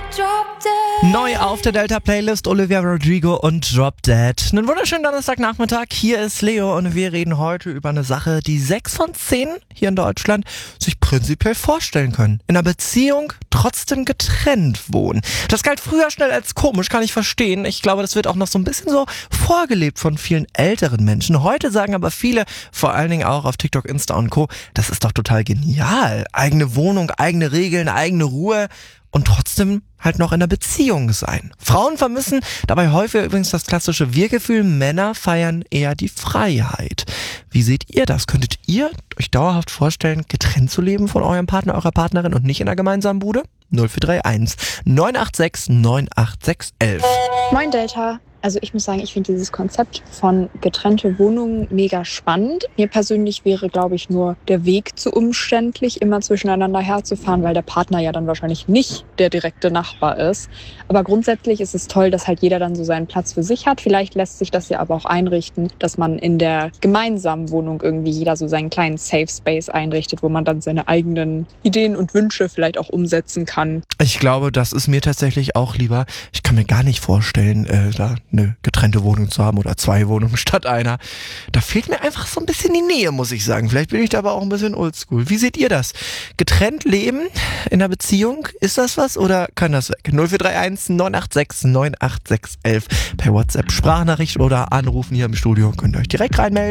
Neu auf der Delta-Playlist Olivia Rodrigo und Drop Dead. Einen wunderschönen Donnerstagnachmittag, hier ist Leo und wir reden heute über eine Sache, die 6 von 10 hier in Deutschland sich prinzipiell vorstellen können. In einer Beziehung trotzdem getrennt wohnen. Das galt früher schnell als komisch, kann ich verstehen. Ich glaube, das wird auch noch so ein bisschen so vorgelebt von vielen älteren Menschen. Heute sagen aber viele, vor allen Dingen auch auf TikTok, Insta und Co., das ist doch total genial. Eigene Wohnung, eigene Regeln, eigene Ruhe. Und trotzdem halt noch in einer Beziehung sein. Frauen vermissen dabei häufig übrigens das klassische Wir-Gefühl, Männer feiern eher die Freiheit. Wie seht ihr das? Könntet ihr euch dauerhaft vorstellen, getrennt zu leben von eurem Partner, eurer Partnerin und nicht in einer gemeinsamen Bude? 0431 986 98611. Moin Delta. Also ich muss sagen, ich finde dieses Konzept von getrennte Wohnungen mega spannend. Mir persönlich wäre, glaube ich, nur der Weg zu umständlich, immer zwischeneinander herzufahren, weil der Partner ja dann wahrscheinlich nicht der direkte Nachbar ist. Aber grundsätzlich ist es toll, dass halt jeder dann so seinen Platz für sich hat. Vielleicht lässt sich das ja aber auch einrichten, dass man in der gemeinsamen Wohnung irgendwie jeder so seinen kleinen Safe Space einrichtet, wo man dann seine eigenen Ideen und Wünsche vielleicht auch umsetzen kann. Ich glaube, das ist mir tatsächlich auch lieber. Ich kann mir gar nicht vorstellen, da eine getrennte Wohnung zu haben oder 2 Wohnungen statt einer. Da fehlt mir einfach so ein bisschen die Nähe, muss ich sagen. Vielleicht bin ich da aber auch ein bisschen oldschool. Wie seht ihr das? Getrennt leben in einer Beziehung, ist das was oder kann das weg? 0431 986 98611 per WhatsApp Sprachnachricht oder anrufen hier im Studio. Könnt ihr euch direkt reinmelden.